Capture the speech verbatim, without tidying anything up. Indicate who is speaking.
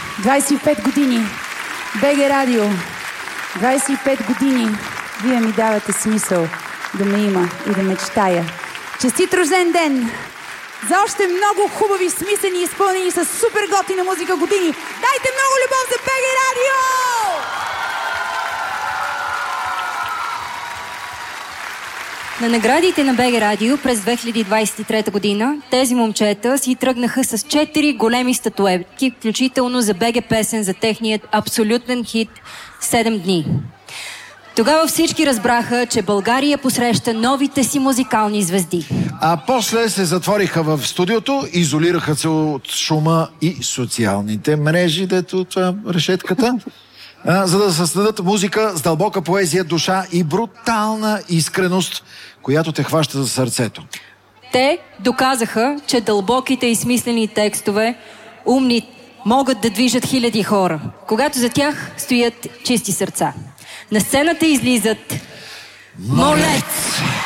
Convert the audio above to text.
Speaker 1: двайсет и пет години. БГ Радио. двайсет и пет години. Вие ми давате смисъл да ме има и да мечтая. Честит рожден ден! За още много хубави, смислени, изпълнени с супер готина музика години. Дайте много любов за БГ Радио!
Speaker 2: На наградите на БГ Радио през две хиляди двайсет и трета година тези момчета си тръгнаха с четири големи статуетки, включително за БГ песен за техният абсолютен хит седем дни. Тогава всички разбраха, че България посреща новите си музикални звезди.
Speaker 3: А после се затвориха в студиото, изолираха се от шума и социалните мрежи, дето това решетката, а, за да създадат музика с дълбока поезия, душа и брутална искреност, която те хваща за сърцето.
Speaker 2: Те доказаха, че дълбоките и смислени текстове, умни, могат да движат хиляди хора, когато за тях стоят чисти сърца. На сцената излизат Молец!